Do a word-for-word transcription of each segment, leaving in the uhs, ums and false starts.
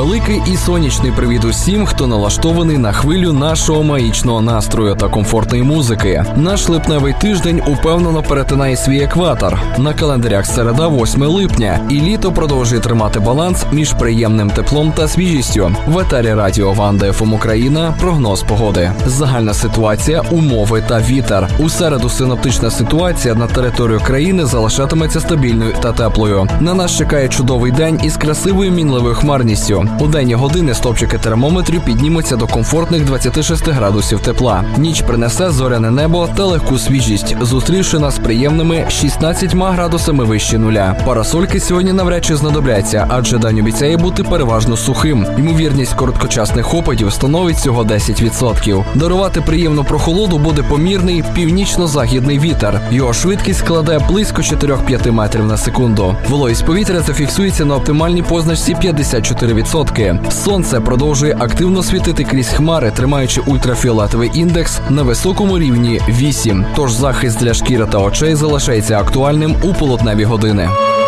Великий і сонячний привіт усім, хто налаштований на хвилю нашого магічного настрою та комфортної музики. Наш липневий тиждень упевнено перетинає свій екватор. На календарях середа, восьме липня, і літо продовжує тримати баланс між приємним теплом та свіжістю. В етері радіо Ванда еф ем Україна, прогноз погоди. Загальна ситуація, умови та вітер. У середу синоптична ситуація на територію країни залишатиметься стабільною та теплою. На нас чекає чудовий день із красивою мінливою хмарністю. У денні години стопчики термометрів піднімуться до комфортних двадцяти шести градусів тепла. Ніч принесе зоряне небо та легку свіжість, зустрівши нас приємними шістнадцятьма градусами вище нуля. Парасольки сьогодні навряд чи знадобляться, адже день обіцяє бути переважно сухим. Ймовірність короткочасних опадів становить всього десять відсотків. Дарувати приємну прохолоду буде помірний північно-західний вітер. Його швидкість складає близько чотири-п'ять метрів на секунду. Вологість повітря зафіксується на оптимальній позначці п'ятдесят чотири відсотки. Сонце продовжує активно світити крізь хмари, тримаючи ультрафіолетовий індекс на високому рівні вісім. Тож захист для шкіри та очей залишається актуальним у полудневі години.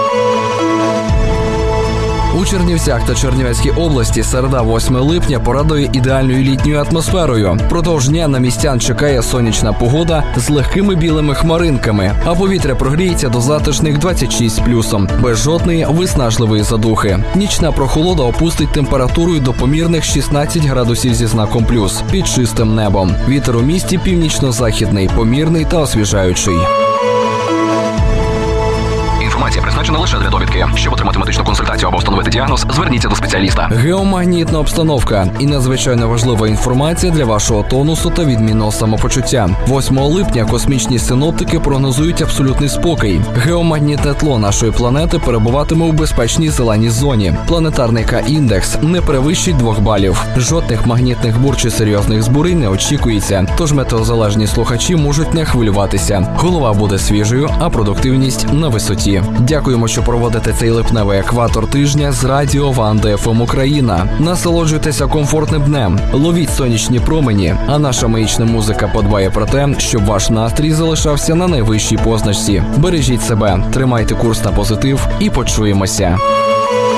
У Чернівцях та Чернівецькій області середа, восьме липня порадує ідеальною літньою атмосферою. Продовж дня на містян чекає сонячна погода з легкими білими хмаринками, а повітря прогріється до затишних двадцять шість плюсом, без жодної виснажливої задухи. Нічна прохолода опустить температурою до помірних шістнадцять градусів зі знаком плюс під чистим небом. Вітер у місті північно-західний, помірний та освіжаючий. Інформація призначена лише для довідки. Щоб отримати медичну консультацію або встановити діагноз, зверніться до спеціаліста. Геомагнітна обстановка і надзвичайно важлива інформація для вашого тонусу та відмінного самопочуття. восьмого липня космічні синоптики прогнозують абсолютний спокій. Геомагнітне тло нашої планети перебуватиме у безпечній зеленій зоні. Планетарний К-індекс не перевищить двох балів. Жодних магнітних бур чи серйозних збурень не очікується, тож метеозалежні слухачі можуть не хвилюватися. Голова буде свіжою, а продуктивність на висоті. Дякуємо, що проводите цей липневий екватор тижня з радіо Ванда еф ем Україна. Насолоджуйтеся комфортним днем, ловіть сонячні промені, а наша магічна музика подбає про те, щоб ваш настрій залишався на найвищій позначці. Бережіть себе, тримайте курс на позитив і почуємося.